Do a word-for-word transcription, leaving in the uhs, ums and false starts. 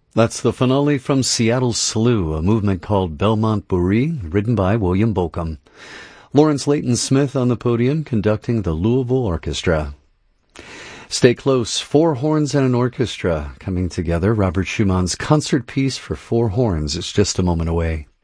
That's the finale from Seattle Slew, a movement called Belmont Bourrée, written by William Bolcom. Lawrence Leighton Smith on the podium conducting the Louisville Orchestra. Stay close, four horns and an orchestra coming together. Robert Schumann's concert piece for four horns is just a moment away.